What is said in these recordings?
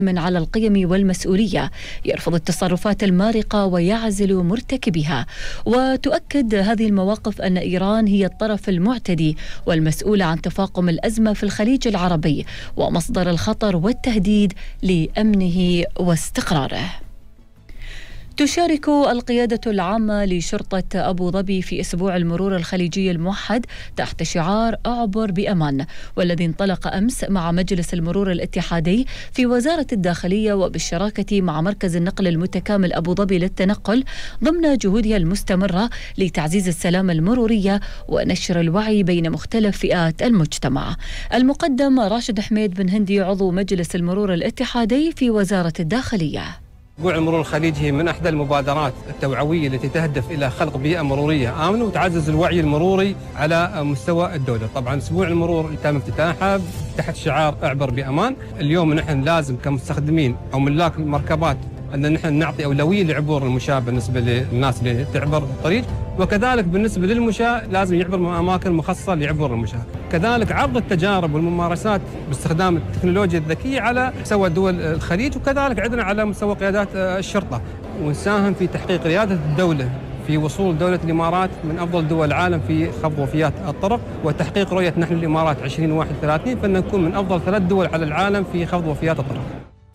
من على القيم والمسؤولية، يرفض التصرفات المارقة ويعزل مرتكبها. وتؤكد هذه المواقف أن إيران هي الطرف المعتدي والمسؤول عن تفاقم الأزمة في الخليج العربي ومصدر الخطر والتهديد لأمنه واستقراره. تشارك القيادة العامة لشرطة أبو ظبي في أسبوع المرور الخليجي الموحد تحت شعار أعبر بأمان، والذي انطلق أمس مع مجلس المرور الاتحادي في وزارة الداخلية وبالشراكة مع مركز النقل المتكامل أبو ظبي للتنقل ضمن جهودها المستمرة لتعزيز السلامة المرورية ونشر الوعي بين مختلف فئات المجتمع. المقدم راشد حميد بن هندي عضو مجلس المرور الاتحادي في وزارة الداخلية. أسبوع المرور الخليجي هي من أحدى المبادرات التوعوية التي تهدف إلى خلق بيئة مرورية آمنة وتعزز الوعي المروري على مستوى الدولة. طبعا أسبوع المرور تم افتتاحه تحت شعار اعبر بأمان. اليوم نحن لازم كمستخدمين أو ملاك المركبات أن نحن نعطي أولوية لعبور المشاة بالنسبة للناس اللي تعبر الطريق، وكذلك بالنسبة للمشاة لازم يعبر من أماكن مخصصة لعبور المشاة. كذلك عرض التجارب والممارسات باستخدام التكنولوجيا الذكية على مستوى دول الخليج، وكذلك عندنا على مستوى قيادات الشرطة، ونساهم في تحقيق ريادة الدولة في وصول دولة الإمارات من أفضل دول العالم في خفض وفيات الطرق، وتحقيق رؤية نحن الإمارات 2031 فإن نكون من أفضل 3 دول على العالم في خفض وفيات الطرق.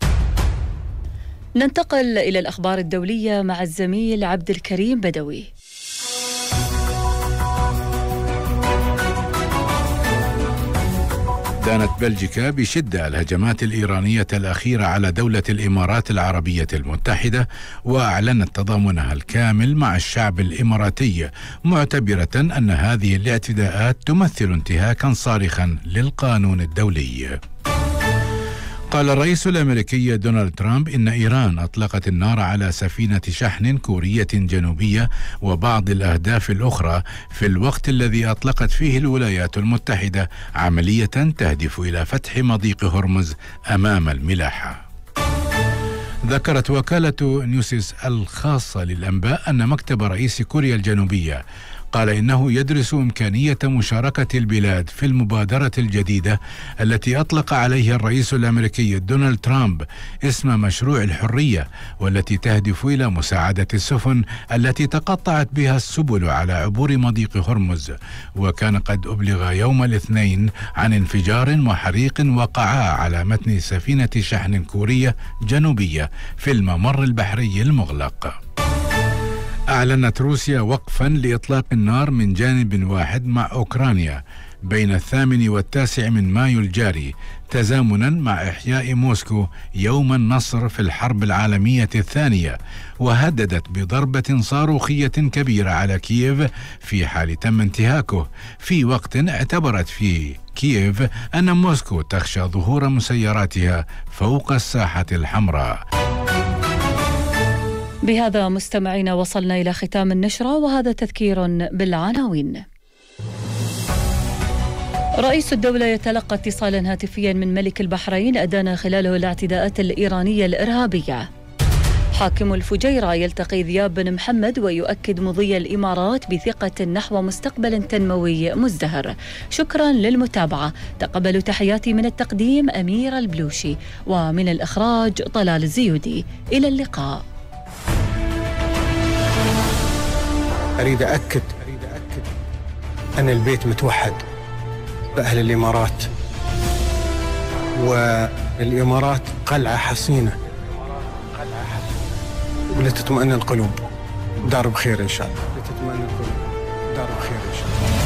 ننتقل إلى الأخبار الدولية مع الزميل عبد الكريم بدوي. دانت بلجيكا بشدة الهجمات الإيرانية الأخيرة على دولة الإمارات العربية المتحدة، وأعلنت تضامنها الكامل مع الشعب الإماراتي، معتبرة أن هذه الاعتداءات تمثل انتهاكا صارخا للقانون الدولي. قال الرئيس الأمريكي دونالد ترامب إن إيران أطلقت النار على سفينة شحن كورية جنوبية وبعض الأهداف الأخرى في الوقت الذي أطلقت فيه الولايات المتحدة عملية تهدف إلى فتح مضيق هرمز أمام الملاحة. ذكرت وكالة نيوسيس الخاصة للأنباء أن مكتب رئيس كوريا الجنوبية قال إنه يدرس إمكانية مشاركة البلاد في المبادرة الجديدة التي أطلق عليها الرئيس الأمريكي دونالد ترامب اسم مشروع الحرية، والتي تهدف إلى مساعدة السفن التي تقطعت بها السبل على عبور مضيق هرمز. وكان قد أبلغ يوم الاثنين عن انفجار وحريق وقعا على متن سفينة شحن كورية جنوبية في الممر البحري المغلق. أعلنت روسيا وقفا لإطلاق النار من جانب واحد مع أوكرانيا بين 8 و9 من مايو الجاري، تزامنا مع إحياء موسكو يوم النصر في الحرب العالمية الثانية، وهددت بضربة صاروخية كبيرة على كييف في حال تم انتهاكه، في وقت اعتبرت فيه كييف أن موسكو تخشى ظهور مسيراتها فوق الساحة الحمراء. بهذا مستمعينا وصلنا إلى ختام النشرة، وهذا تذكير بالعناوين. رئيس الدولة يتلقى اتصالا هاتفيا من ملك البحرين أدان خلاله الاعتداءات الإيرانية الإرهابية. حاكم الفجيرة يلتقي ذياب بن محمد ويؤكد مضي الإمارات بثقة نحو مستقبل تنموي مزدهر. شكرا للمتابعة، تقبلوا تحياتي من التقديم أمير البلوشي، ومن الإخراج طلال الزيودي. إلى اللقاء. أريد أكد أن البيت متوحد بأهل الإمارات، والإمارات قلعة حصينة ولتطمئن القلوب. دار بخير إن شاء الله.